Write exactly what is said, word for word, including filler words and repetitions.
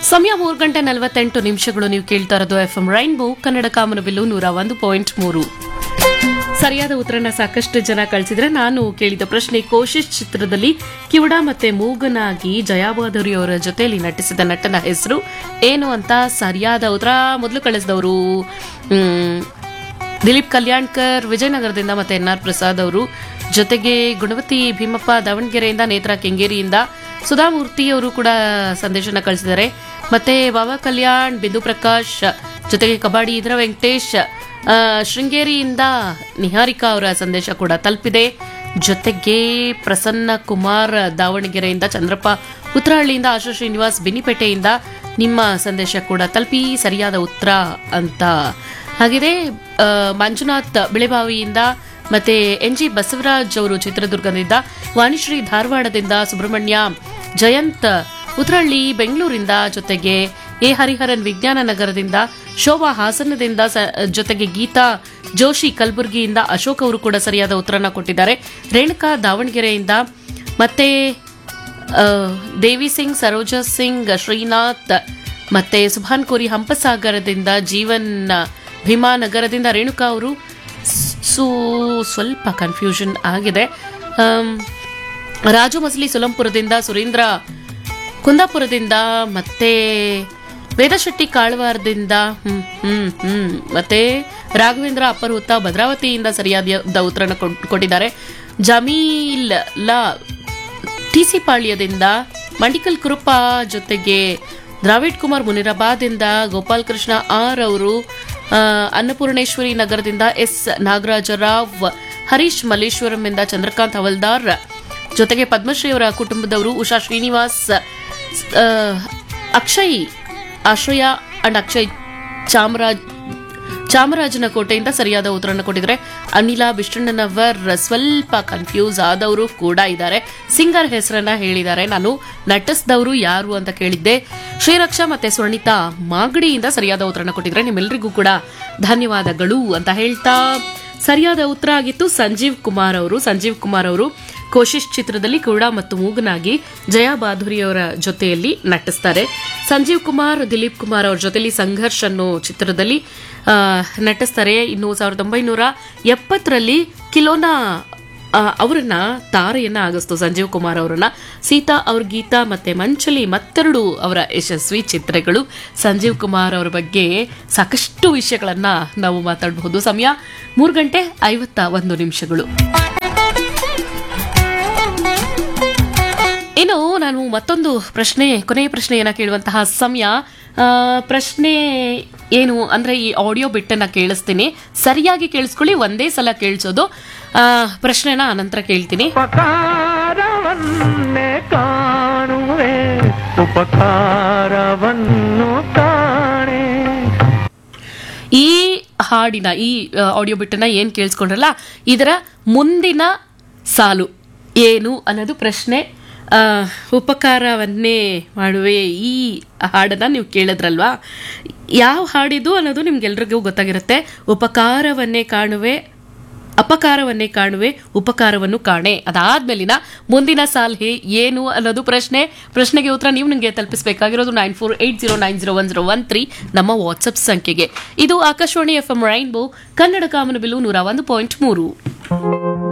ಸಮಯ ಮೂರು ಗಂಟೆ ನಲವತ್ತೆಂಟು ನಿಮಿಷಗಳು. ನೀವು ಕೇಳ್ತಾ ಇರೋದು ಎಫ್ ಎಂ ರೈನ್ಬೋ ಕನ್ನಡ ಕಾಮನಬಿಲ್ಲು ನೂರ ಒಂದು ಪಾಯಿಂಟ್ ಮೂರು. ಸರಿಯಾದ ಉತ್ತರನ ಸಾಕಷ್ಟು ಜನ ಕಳಿಸಿದ್ರೆ ನಾನು ಕೇಳಿದ ಪ್ರಶ್ನೆ, ಕೋಶಿಶ್ ಚಿತ್ರದಲ್ಲಿ ಕಿವುಡ ಮತ್ತೆ ಮೂಗನಾಗಿ ಜಯಾಬಾಧುರಿ ಅವರ ಜೊತೆಯಲ್ಲಿ ನಟಿಸಿದ ನಟನ ಹೆಸರು ಏನು ಅಂತ ಸರಿಯಾದ ಉತ್ತರ ಮೊದಲು ಕಳಿಸಿದವರು ದಿಲೀಪ್ ಕಲ್ಯಾಣ್ಕರ್ ವಿಜಯನಗರದಿಂದ ಮತ್ತೆ ಎನ್ ಆರ್ ಪ್ರಸಾದ್ ಅವರು, ಜೊತೆಗೆ ಗುಣವತಿ ಭೀಮಪ್ಪ ದಾವಣಗೆರೆಯಿಂದ, ನೇತ್ರ ಕೆಂಗೇರಿಯಿಂದ, ಸುಧಾಮೂರ್ತಿ ಅವರು ಕೂಡ ಸಂದೇಶನ ಕಳಿಸಿದ್ದಾರೆ. ಮತ್ತೆ ಬಾಬಾ ಕಲ್ಯಾಣ್, ಬಿಂದು ಪ್ರಕಾಶ್, ಜೊತೆಗೆ ಕಬಾಡಿ ಇದರ ವೆಂಕಟೇಶ್, ಶೃಂಗೇರಿಯಿಂದ ನಿಹಾರಿಕಾ ಅವರ ಸಂದೇಶ ಕೂಡ ತಲುಪಿದೆ. ಜೊತೆಗೆ ಪ್ರಸನ್ನ ಕುಮಾರ್ ದಾವಣಗೆರೆಯಿಂದ, ಚಂದ್ರಪ್ಪ ಉತ್ತರಹಳ್ಳಿಯಿಂದ, ಆಶಾ ಶ್ರೀನಿವಾಸ್ ಬಿನಿಪೇಟೆಯಿಂದ ನಿಮ್ಮ ಸಂದೇಶ ಕೂಡ ತಲುಪಿ ಸರಿಯಾದ ಉತ್ತರ ಅಂತ ಹಾಗಿದೆ. ಮಂಜುನಾಥ್ ಬಿಳೆಬಾವಿಯಿಂದ, ಮತ್ತೆ ಎನ್ ಜಿ ಬಸವರಾಜ್ ಅವರು ಚಿತ್ರದುರ್ಗದಿಂದ, ವಾಣಿಶ್ರೀ ಧಾರವಾಡದಿಂದ, ಸುಬ್ರಹ್ಮಣ್ಯ ಜಯಂತ್ ಉತ್ತರಹಳ್ಳಿ ಬೆಂಗಳೂರಿಂದ, ಜೊತೆಗೆ ಎ ಹರಿಹರನ್ ವಿಜ್ಞಾನ ನಗರದಿಂದ, ಶೋಭಾ ಹಾಸನದಿಂದ, ಜೊತೆಗೆ ಗೀತಾ ಜೋಶಿ ಕಲಬುರಗಿಯಿಂದ, ಅಶೋಕ್ ಅವರು ಕೂಡ ಸರಿಯಾದ ಉತ್ತರನ ಕೊಟ್ಟಿದ್ದಾರೆ. ರೇಣುಕಾ ದಾವಣಗೆರೆಯಿಂದ, ಮತ್ತೆ ದೇವಿ ಸಿಂಗ್, ಸರೋಜಾ ಸಿಂಗ್, ಶ್ರೀನಾಥ್, ಮತ್ತೆ ಸುಭಾನ್ ಕೋರಿ ಹಂಪಸಾಗರದಿಂದ, ಜೀವನ್ ಭೀಮಾನಗರದಿಂದ, ರೇಣುಕಾ ಅವರು ಸು ಸ್ವಲ್ಪ ಕನ್ಫ್ಯೂಷನ್ ಆಗಿದೆ. ರಾಜು ಮಸಲಿ ಸುಲಂಪುರದಿಂದ, ಸುರೇಂದ್ರ ಕುಂದಾಪುರದಿಂದ, ಮತ್ತೆ ವೇದಶೆಟ್ಟಿ ಕಾಳವಾರದಿಂದ, ಹ್ಮ್ ಹ್ಮ್ ಹ್ಮ್ ಮತ್ತೆ ರಾಘವೇಂದ್ರ ಅಪ್ಪರ್ಹುತ್ತ ಭದ್ರಾವತಿಯಿಂದ ಸರಿಯಾದ ಉತ್ತರನ ಕೊಟ್ಟಿದ್ದಾರೆ. ಜಮೀಲ್ ಲಾ ಟಿಸಿ ಪಾಳ್ಯದಿಂದ, ಮಂಡಿಕಲ್ ಕುರುಪ, ಜೊತೆಗೆ ದ್ರಾವಿಡ್ ಕುಮಾರ್ ಮುನಿರಾಬಾದಿಂದ, ಗೋಪಾಲ್ ಕೃಷ್ಣ ಆರ್ ಅವರು, ಅನ್ನಪೂರ್ಣೇಶ್ವರಿ ನಗರದಿಂದ, ಎಸ್ ನಾಗರಾಜರಾವ್, ಹರೀಶ್ ಮಲ್ಲೇಶ್ವರಂ ಇಂದ, ಚಂದ್ರಕಾಂತ್ ಹವಲ್ದಾರ್, ಜೊತೆಗೆ ಪದ್ಮಶ್ರೀ ಅವರ ಕುಟುಂಬದವರು, ಉಷಾ ಶ್ರೀನಿವಾಸ್, ಅಕ್ಷಯ್ ಆಶ್ರಯ ಅಂಡ್ ಅಕ್ಷಯ್ ಚಾಮರಾಜ್ ಚಾಮರಾಜನ ಕೋಟೆಯಿಂದ ಸರಿಯಾದ ಉತ್ತರವನ್ನು ಕೊಟ್ಟಿದ್ದಾರೆ. ಅನಿಲ ಬಿಷ್ಟಣ್ಣನವರ್ ಸ್ವಲ್ಪ ಕನ್ಫ್ಯೂಸ್ ಆದವರು ಕೂಡ ಇದ್ದಾರೆ. ಸಿಂಗರ್ ಹೆಸರನ್ನ ಹೇಳಿದ್ದಾರೆ. ನಾನು ನಟಿಸಿದವರು ಯಾರು ಅಂತ ಕೇಳಿದ್ದೆ. ಶ್ರೀರಕ್ಷಾ ಮತ್ತೆ ಸ್ವರ್ಣಿತಾ ಮಾಗಡಿಯಿಂದ ಸರಿಯಾದ ಉತ್ತರನ ಕೊಟ್ಟಿದ್ರೆ ನಿಮ್ಮೆಲ್ಲರಿಗೂ ಕೂಡ ಧನ್ಯವಾದಗಳು ಅಂತ ಹೇಳ್ತಾ, ಸರಿಯಾದ ಉತ್ತರ ಆಗಿತ್ತು ಸಂಜೀವ್ ಕುಮಾರ್ ಅವರು. ಸಂಜೀವ್ ಕುಮಾರ್ ಅವರು ಕೋಶಿಶ್ ಚಿತ್ರದಲ್ಲಿ ಕಿವುಡ ಮತ್ತು ಮೂಗನಾಗಿ ಜಯಾ ಬಾಧುರಿ ಅವರ ಜೊತೆಯಲ್ಲಿ ನಟಿಸ್ತಾರೆ. ಸಂಜೀವ್ ಕುಮಾರ್ ದಿಲೀಪ್ ಕುಮಾರ್ ಅವರ ಜೊತೆಯಲ್ಲಿ ಸಂಘರ್ಷ್ ಅನ್ನೋ ಚಿತ್ರದಲ್ಲಿ ನಟಿಸ್ತಾರೆ. ಇನ್ನು ಸಾವಿರದ ಒಂಬೈನೂರ ಎಪ್ಪತ್ತರಲ್ಲಿ ಕಿಲೋನಾ ಅವರನ್ನ ತಾರೆಯನ್ನ ಆಗಿಸ್ತು ಸಂಜೀವ್ ಕುಮಾರ್ ಅವರನ್ನ. ಸೀತಾ ಅವ್ರ ಗೀತಾ ಮತ್ತೆ ಮಂಚಲಿ ಮತ್ತೆರಡು ಅವರ ಯಶಸ್ವಿ ಚಿತ್ರಗಳು. ಸಂಜೀವ್ ಕುಮಾರ್ ಅವರ ಬಗ್ಗೆ ಸಾಕಷ್ಟು ವಿಷಯಗಳನ್ನ ನಾವು ಮಾತಾಡಬಹುದು. ಸಮಯ ಮೂರು ಗಂಟೆ ಐವತ್ತ ಒಂದು ನಿಮಿಷಗಳು. ಇನ್ನು ನಾನು ಮತ್ತೊಂದು ಪ್ರಶ್ನೆ, ಕೊನೆಯ ಪ್ರಶ್ನೆಯನ್ನ ಕೇಳುವಂತಹ ಸಮಯ. ಪ್ರಶ್ನೆ ಏನು ಅಂದ್ರೆ, ಈ ಆಡಿಯೋ ಬಿಟ್ಟನ್ನ ಕೇಳಿಸ್ತೀನಿ, ಸರಿಯಾಗಿ ಕೇಳಿಸ್ಕೊಳ್ಳಿ, ಒಂದೇ ಸಲ ಕೇಳಿಸೋದು. ಪ್ರಶ್ನೆನ ಅನಂತರ ಕೇಳ್ತೀನಿ. ಉಪಕಾರವನ್ನೇ ಕಾಣುವೆ, ಉಪಕಾರವನ್ನು ಕಾಣೆ. ಈ ಹಾಡಿನ ಈ ಆಡಿಯೋ ಬಿಟ್ಟನ್ನ ಏನ್ ಕೇಳಿಸ್ಕೊಂಡ್ರಲ್ಲ, ಇದರ ಮುಂದಿನ ಸಾಲು ಏನು ಅನ್ನೋದು ಪ್ರಶ್ನೆ. ಉಪಕಾರವನ್ನೇ ಮಾಡುವೆ ಈ ಹಾಡನ್ನ ನೀವು ಕೇಳಿದ್ರಲ್ವಾ, ಯಾವ ಹಾಡಿದು ಅನ್ನೋದು ನಿಮ್ಗೆಲ್ರಿಗೂ ಗೊತ್ತಾಗಿರುತ್ತೆ. ಉಪಕಾರವನ್ನೇ ಕಾಣುವೆ, ಅಪಕಾರವನ್ನೇ ಕಾಣುವೆ, ಉಪಕಾರವನ್ನು ಕಾಣೆ. ಅದಾದ್ಮೇಲಿನ ಮುಂದಿನ ಸಾಲ್ ಹೇ ಏನು ಅನ್ನೋದು ಪ್ರಶ್ನೆ. ಪ್ರಶ್ನೆಗೆ ಉತ್ತರ ನೀವು ನಿಮಗೆ ತಲುಪಿಸಬೇಕಾಗಿರೋದು nine four eight zero nine zero one zero one three ನಮ್ಮ ವಾಟ್ಸ್ಆಪ್ ಸಂಖ್ಯೆಗೆ. ಇದು Akashvani F M rainbow Kannada ಕಾಮನಬಿಲ್ಲು ನೂರ ಒಂದು ಪಾಯಿಂಟ್ ಮೂರು.